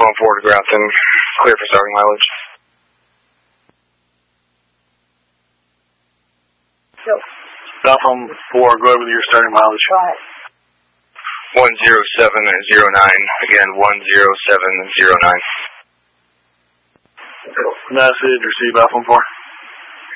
going forward to Grafton, clear for starting mileage. Falcon 4, go ahead with your starting mileage. 10709, again 10709. Message received, Falcon 4.